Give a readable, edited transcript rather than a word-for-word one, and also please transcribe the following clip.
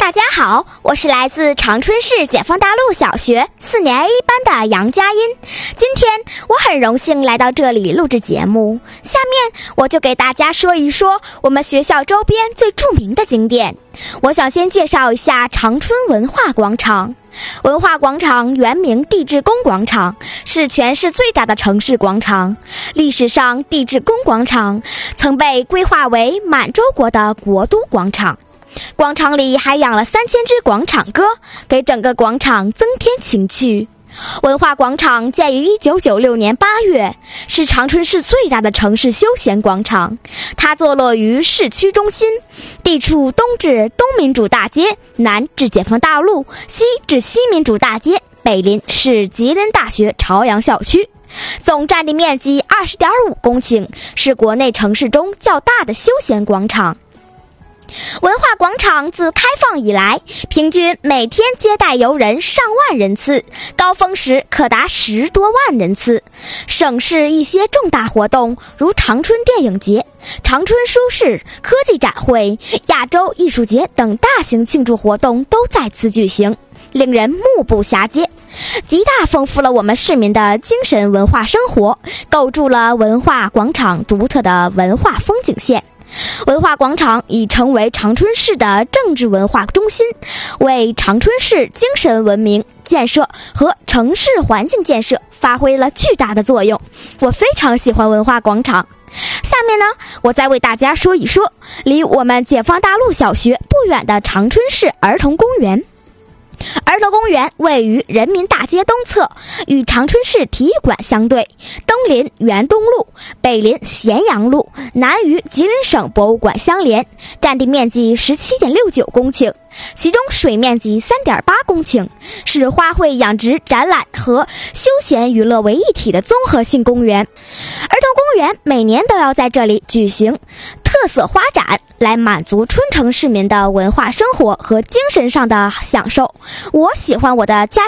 大家好，我是来自长春市解放大路小学4年 A 班的杨佳音。今天我很荣幸来到这里录制节目，下面我就给大家说一说我们学校周边最著名的景点。我想先介绍一下长春文化广场。文化广场原名地质宫广场，是全市最大的城市广场。历史上，地质宫广场曾被规划为满洲国的国都广场。广场里还养了3000只广场鸽，给整个广场增添情趣。文化广场建于1996年8月，是长春市最大的城市休闲广场。它坐落于市区中心，地处东至东民主大街，南至解放大路，西至西民主大街，北邻是吉林大学朝阳校区。总占地面积20.5公顷，是国内城市中较大的休闲广场。文化广场自开放以来，平均每天接待游人上万人次，高峰时可达10多万人次。省市一些重大活动，如长春电影节、长春书市、科技展会、亚洲艺术节等大型庆祝活动都在此举行，令人目不暇接，极大丰富了我们市民的精神文化生活，构筑了文化广场独特的文化风景线。文化广场已成为长春市的政治文化中心，为长春市精神文明建设和城市环境建设发挥了巨大的作用。我非常喜欢文化广场。下面呢，我再为大家说一说离我们解放大路小学不远的长春市儿童公园。儿童公园位于人民大街东侧，与长春市体育馆相对，东临原东路，北临咸阳路，南与吉林省博物馆相连，占地面积17.69公顷，其中水面积3.8公顷，是花卉养殖、展览和休闲娱乐为一体的综合性公园。儿童公园每年都要在这里举行特色花展，来满足春城市民的文化生活和精神上的享受。我喜欢我的家